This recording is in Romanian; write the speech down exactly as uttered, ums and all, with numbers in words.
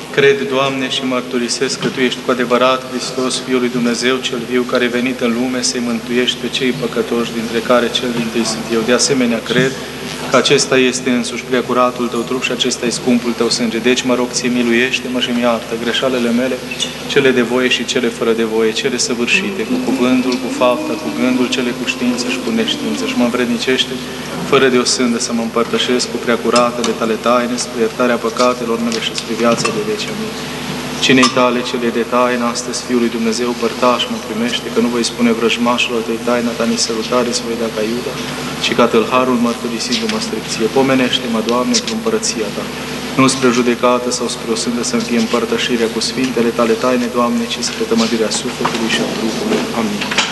Cred, Doamne, și mărturisesc că Tu ești cu adevărat Hristos, Fiul lui Dumnezeu cel viu, care venit în lume să-i mântuiești pe cei păcătoși, dintre care cel dintâi sunt eu. De asemenea, cred că acesta este însuși preacuratul Tău trup și acesta e scumpul Tău sânge. Deci, mă rog, Ție, miluiește-mă și-mi iartă greșalele mele, cele de voie și cele fără de voie, cele săvârșite, cu cuvântul, cu fapta, cu gândul, cele cu știință și cu neștiință. Și mă învrednicește, fără de o sândă, să mă împărtășesc cu preacuratele Tale taine, spre iertarea păcatelor mele și spre viața de veci. Amin. Cinei Tale, cele de taină, astăzi, Fiul lui Dumnezeu, părtaș mă primește, că nu voi spune vrăjmașilor Tăi taina Ta, nici sărutare să voi da ca Iuda, ci ca tâlharul mărturisindu-mă stricție. Pomenește-mă, Doamne, într-o împărăția Ta, nu spre judecată sau spre o sândă să-mi fie împărtășirea cu sfintele Tale taine, Doamne, ci spre tămădirea sufletului și a trupului. Amin.